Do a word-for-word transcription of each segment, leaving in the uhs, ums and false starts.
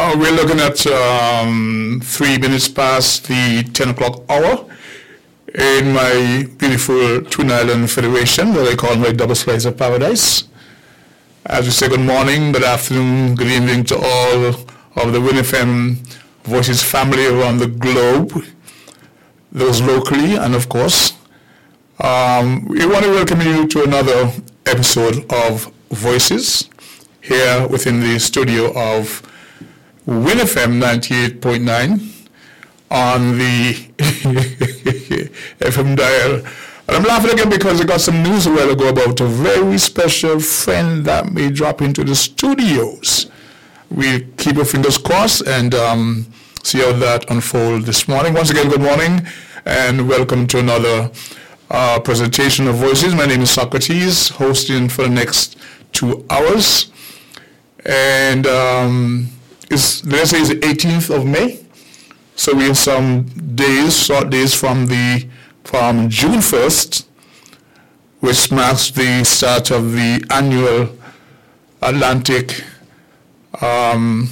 Uh, we're looking at um, three minutes past the ten o'clock hour in my beautiful Twin Island Federation, that I call my double slice of paradise. As we say, good morning, good afternoon, good evening to all of the Win F M Voices family around the globe, those locally, and of course, um, we want to welcome you to another episode of Voices here within the studio of Win F M ninety-eight point nine on the F M dial. And I'm laughing again because I got some news a while ago about a very special friend that may drop into the studios. We keep our fingers crossed and um, see how that unfolds this morning. Once again, good morning and welcome to another uh, presentation of Voices. My name is Socrates, hosting for the next two hours. And um, it's, let's say it's the eighteenth of May. So we have some days, short days from the from June first, which marks the start of the annual Atlantic um,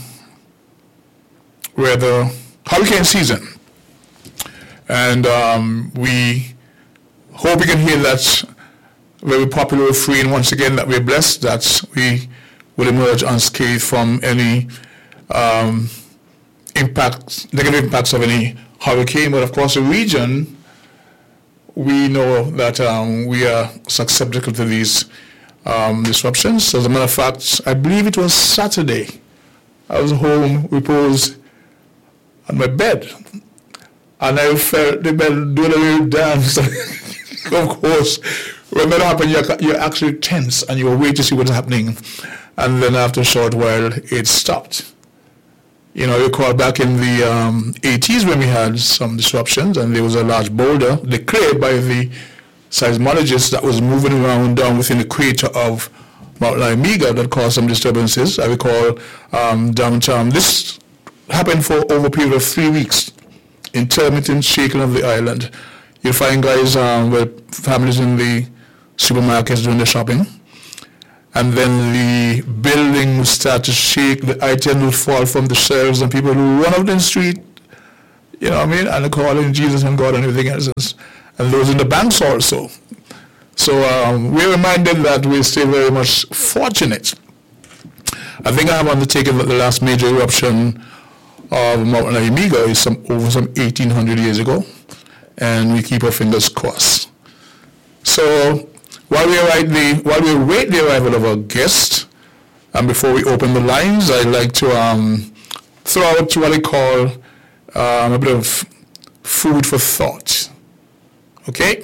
weather hurricane season. And um, we hope we can hear that very popular refrain once again, that we're blessed, that we will emerge unscathed from any um, impacts, negative impacts of any hurricane. But of course, the region, we know that um, we are susceptible to these um, disruptions. As a matter of fact, I believe it was Saturday. I was home, reposed on my bed, and I felt the bed doing a little dance. Of course, when that happens, you're, you're actually tense and you're waiting to see what's happening. And then after a short while, it stopped. You know, you recall back in the um, eighties when we had some disruptions, and there was a large boulder declared by the seismologists that was moving around down within the crater of Mount Laimiga that caused some disturbances. I recall um, downtown. This happened for over a period of three weeks. Intermittent shaking of the island. You'll find guys um, with families in the supermarkets doing their shopping. And then the building would start to shake, the items would fall from the shelves, and people would run out in the street, you know what I mean, and calling Jesus and God and everything else. And those in the banks also. So um, we're reminded that we're still very much fortunate. I think I have undertaken that the last major eruption of Mount Laimiga is some, over some eighteen hundred years ago, and we keep our fingers crossed. So While we, the, while we wait the arrival of our guest, and before we open the lines, I'd like to um, throw out what I call um, a bit of food for thought. Okay?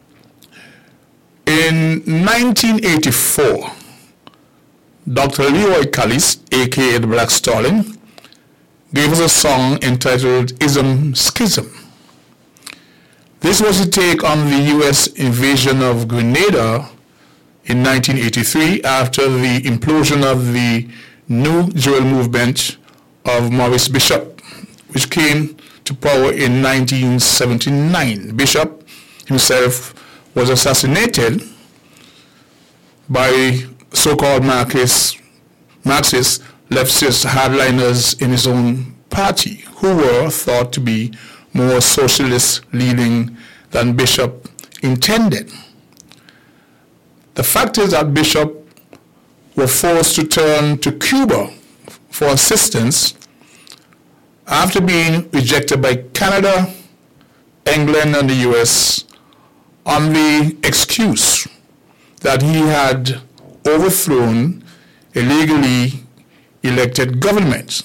In nineteen eighty-four, Doctor Leroy Callis, a k a the Black Stalin, gave us a song entitled Ism Schism. This was a take on the U S invasion of Grenada in nineteen eighty-three after the implosion of the New Jewel movement of Maurice Bishop, which came to power in nineteen seventy-nine. Bishop himself was assassinated by so-called Marxist, Marxist leftist hardliners in his own party, who were thought to be more socialist-leaning than Bishop intended. The fact is that Bishop were forced to turn to Cuba for assistance after being rejected by Canada, England, and the U S on the excuse that he had overthrown a legally elected government.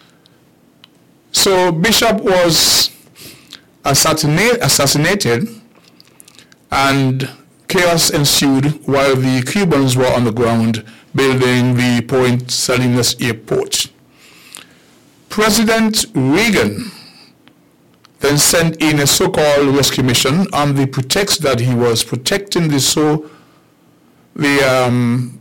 So Bishop was assassinate, assassinated, and chaos ensued while the Cubans were on the ground building the Point Salinas airport. President Reagan then sent in a so-called rescue mission on the pretext that he was protecting the so the um,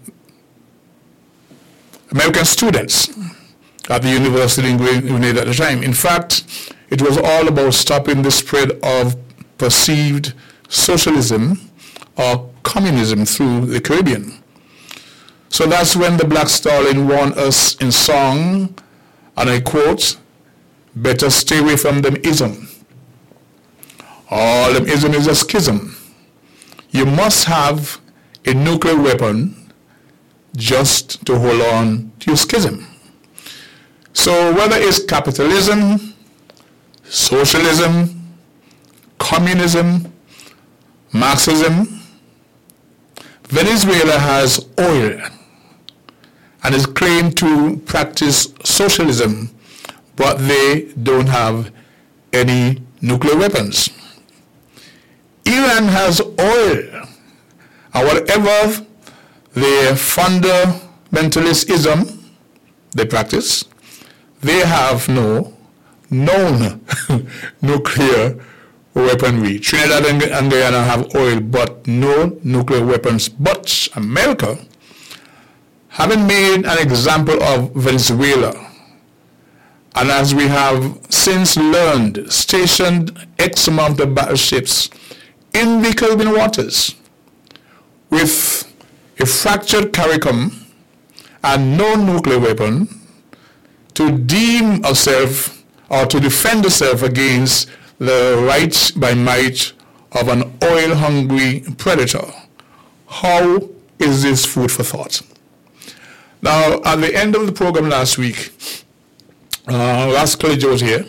American students at the University in Grenada at the time. In fact, it was all about stopping the spread of perceived socialism or communism through the Caribbean. So that's when the Black Stalin warned us in song and I quote, better stay away from them ism. All them ism is a schism. You must have a nuclear weapon just to hold on to your schism. So whether it's capitalism, socialism, communism, Marxism, Venezuela has oil and is claimed to practice socialism, but they don't have any nuclear weapons. Iran has oil, and whatever the fundamentalism they practice, they have no known nuclear weaponry. Trinidad and Guyana have oil, but no nuclear weapons. But America, having made an example of Venezuela, and as we have since learned, stationed X amount of battleships in the Caribbean waters with a fractured CARICOM and no nuclear weapon to deem ourselves or to defend ourselves against the right by might of an oil-hungry predator. How is this food for thought? Now, at the end of the program last week, uh, last College was here,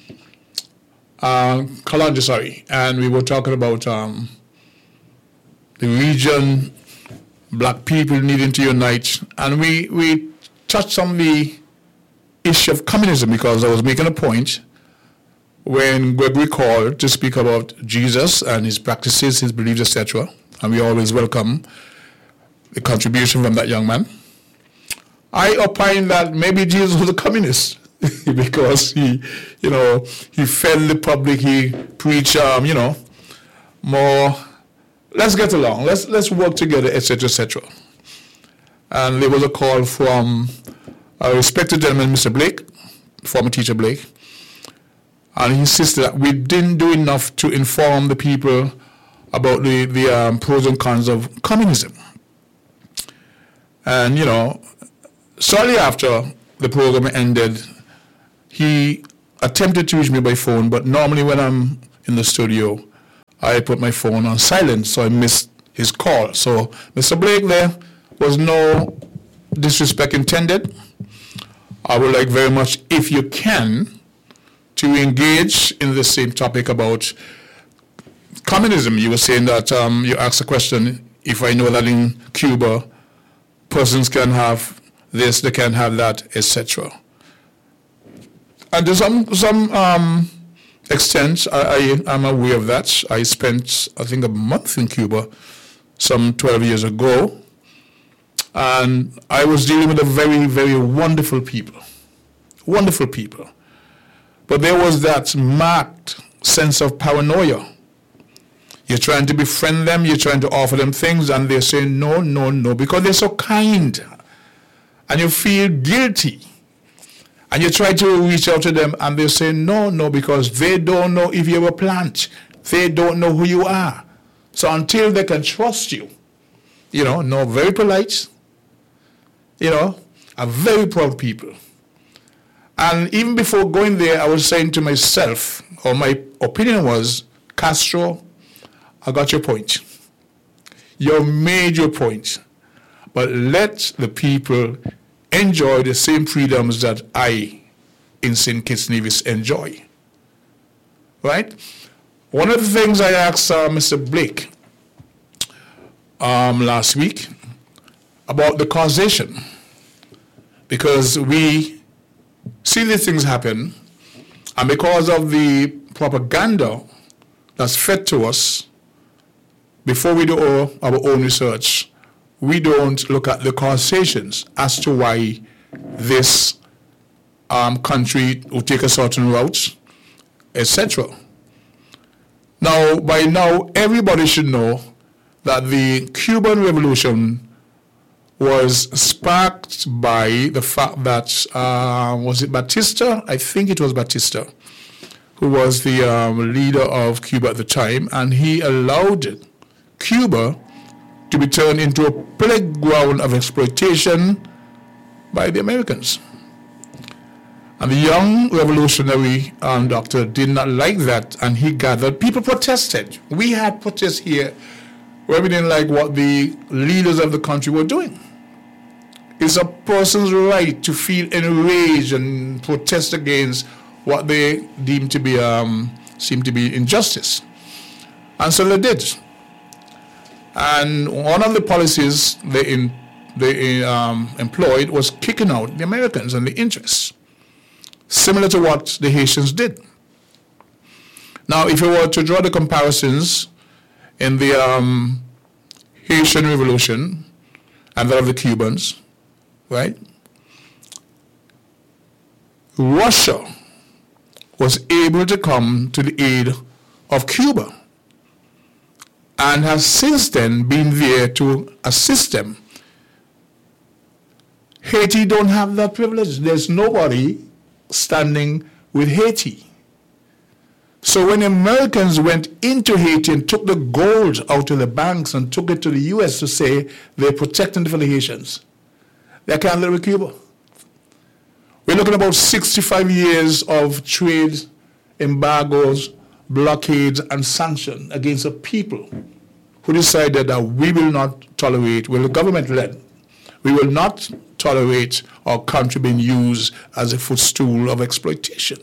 uh, Kalanja, sorry, and we were talking about um, the region, black people needing to unite, and we, we touched on the issue of communism because I was making a point when Gregory called to speak about Jesus and his practices, his beliefs, et cetera, and we always welcome the contribution from that young man. I opine that maybe Jesus was a communist because he, you know, he fed the public, he preached, um, you know, more, let's get along, let's let's work together, et cetera, et cetera. And there was a call from a respected gentleman, Mister Blake, former teacher Blake, and he insisted that we didn't do enough to inform the people about the, the um, pros and cons of communism. And, you know, shortly after the program ended, he attempted to reach me by phone, but normally when I'm in the studio, I put my phone on silent, so I missed his call. So, Mister Blake, there was no disrespect intended. I would like very much, if you can, to engage in the same topic about communism. You were saying that um, you asked a question, if I know that in Cuba, persons can have this, they can have that, et cetera. And to some, some um, extent, I, I am aware of that. I spent, I think, a month in Cuba some twelve years ago, and I was dealing with a very, very wonderful people, wonderful people. But there was that marked sense of paranoia. You're trying to befriend them, you're trying to offer them things, and they're saying no, no, no, because they're so kind. And you feel guilty. And you try to reach out to them, and they're saying no, no, because they don't know if you're a plant. They don't know who you are. So until they can trust you, you know, no, very polite, you know, are very proud people. And even before going there, I was saying to myself, or my opinion was, Castro, I got your point. You made your point. But let the people enjoy the same freedoms that I, in Saint Kitts Nevis, enjoy. Right? One of the things I asked uh, Mister Blake um, last week about the causation, because we see these things happen, and because of the propaganda that's fed to us, before we do our, our own research, we don't look at the causations as to why this um, country will take a certain route, et cetera. Now, by now, everybody should know that the Cuban Revolution was sparked by the fact that, uh, was it Batista? I think it was Batista, who was the um, leader of Cuba at the time, and he allowed Cuba to be turned into a playground of exploitation by the Americans. And the young revolutionary um, doctor did not like that, and he gathered. People protested. We had protests here where we didn't like what the leaders of the country were doing. It's a person's right to feel enraged and protest against what they deem to be um, seem to be injustice. And so they did. And one of the policies they in, they um, employed was kicking out the Americans and the interests, similar to what the Haitians did. Now, if you were to draw the comparisons in the um, Haitian Revolution and that of the Cubans, right? Russia was able to come to the aid of Cuba and has since then been there to assist them. Haiti don't have that privilege. There's nobody standing with Haiti. So when Americans went into Haiti and took the gold out of the banks and took it to the U S to say they're protecting for the Haitians, they can't live with Cuba. We're looking at about sixty-five years of trade embargoes, blockades, and sanctions against a people who decided that we will not tolerate, well, the government led, we will not tolerate our country being used as a footstool of exploitation.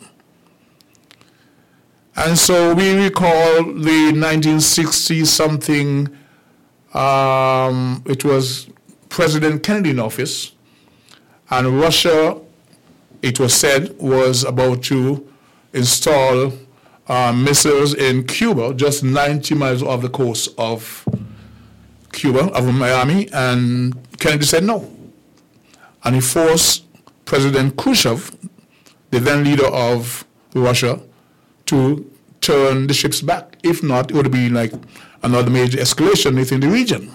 And so we recall the nineteen sixty something, um, it was President Kennedy in office, and Russia, it was said, was about to install uh, missiles in Cuba, just ninety miles off the coast of Cuba, of Miami, and Kennedy said no. And he forced President Khrushchev, the then leader of Russia, to turn the ships back. If not, it would be like another major escalation within the region.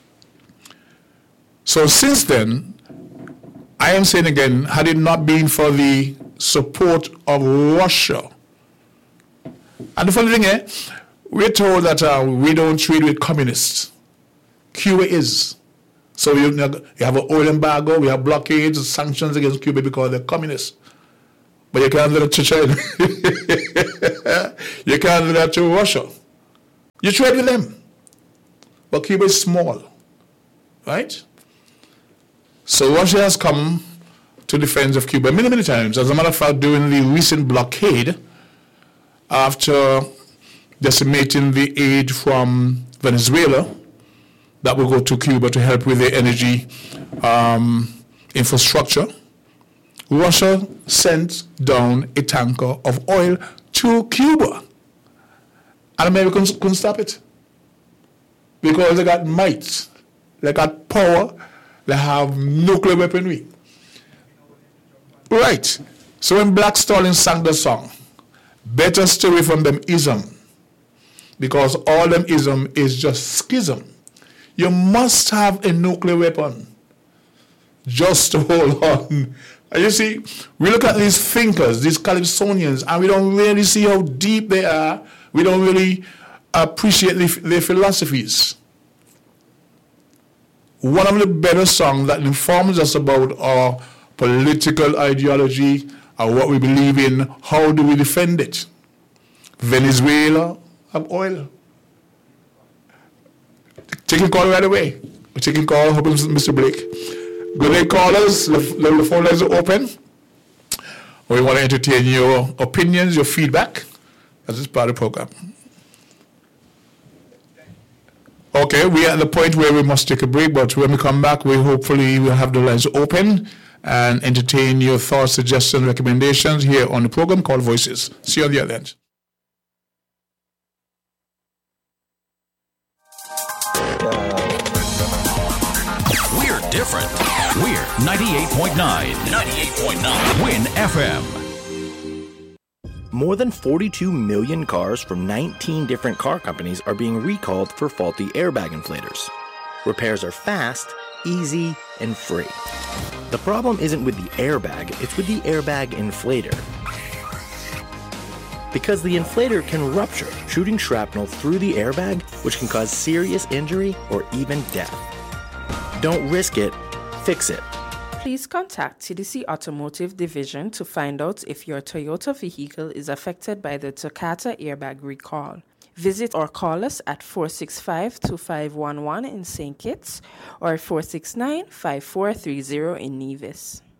So since then, I am saying again, had it not been for the support of Russia, and the funny thing is, we're told that uh, we don't trade with communists. Cuba is. So you, you have an oil embargo, we have blockades, sanctions against Cuba because they're communists. But you can't do that to China. You can't do that to Russia. You trade with them. But Cuba is small, right? So Russia has come to defense of Cuba many, many times. As a matter of fact, during the recent blockade, after decimating the aid from Venezuela, that will go to Cuba to help with their energy um, infrastructure, Russia sent down a tanker of oil to Cuba. And Americans couldn't stop it. Because they got might, they got power, they have nuclear weaponry. Right. So when Black Stalin sang the song, better stay away from them ism, because all them ism is just schism. You must have a nuclear weapon just to hold on. And you see, we look at these thinkers, these Calypsonians, and we don't really see how deep they are. We don't really appreciate the, their philosophies. One of the better songs that informs us about our political ideology and what we believe in, how do we defend it? Venezuela have oil. Taking call right away. We're taking call, hoping Mister Blake. Good day, callers. The, the phone lines are open. We want to entertain your opinions, your feedback. As is part of the program. Okay, we are at the point where we must take a break, but when we come back, we hopefully will have the lines open and entertain your thoughts, suggestions, recommendations here on the program called Voices. See you on the other end. We're different. We're ninety-eight point nine. ninety-eight point nine. Win F M. More than forty-two million cars from nineteen different car companies are being recalled for faulty airbag inflators. Repairs are fast, easy, and free. The problem isn't with the airbag, it's with the airbag inflator. Because the inflator can rupture, shooting shrapnel through the airbag, which can cause serious injury or even death. Don't risk it, fix it. Please contact T D C Automotive Division to find out if your Toyota vehicle is affected by the Takata airbag recall. Visit or call us at four six five, two five one one in Saint Kitts or four six nine, five four three zero in Nevis.